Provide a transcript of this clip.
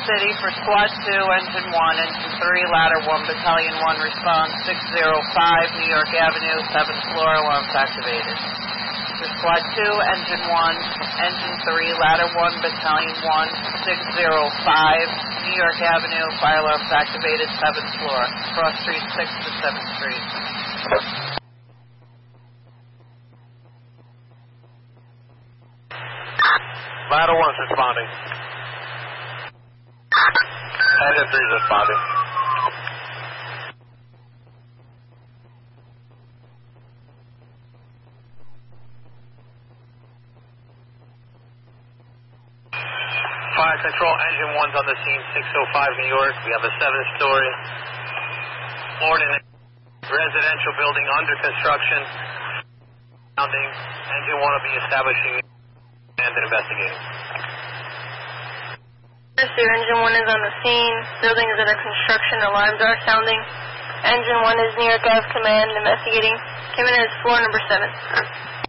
City for Squad 2, Engine 1, Engine 3, Ladder 1, Battalion 1, response 605, New York Avenue, 7th floor, alarms activated. For Squad 2, Engine 1, Engine 3, Ladder 1, Battalion 1, 605, New York Avenue, fire alarms activated, 7th floor, cross street 6th to 7th Street. Ladder 1's responding. Engine 3's responding. Fire control, Engine 1's on the scene, 605 New York. We have a 7-story floor in a residential building under construction. Engine 1 will be establishing and investigating. Sir, Engine 1 is on the scene. Building is under construction. Alarms are sounding. Engine 1 is New York Ave Command investigating. Came in as floor number 7.